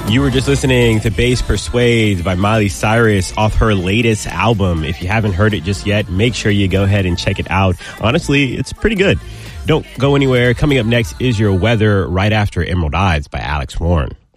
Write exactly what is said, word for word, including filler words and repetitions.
You were just listening to Bass Persuades by Miley Cyrus off her latest album. If you haven't heard it just yet, make sure you go ahead and check it out. Honestly, it's pretty good. Don't go anywhere. Coming up next is your weather right after Emerald Eyes by Alex Warren.